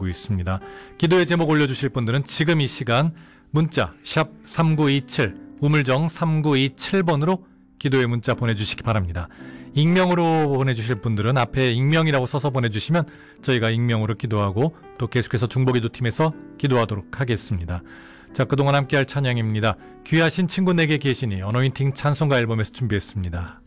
기다리고 있습니다. 기도의 제목 올려주실 분들은 지금 이 시간 문자 샵 3927 우물정 3927번으로 기도의 문자 보내주시기 바랍니다. 익명으로 보내주실 분들은 앞에 익명이라고 써서 보내주시면 저희가 익명으로 기도하고 또 계속해서 중보기도팀에서 기도하도록 하겠습니다. 자, 그동안 함께할 찬양입니다. 귀하신 친구 내게 계시니 어노인팅 찬송가 앨범에서 준비했습니다.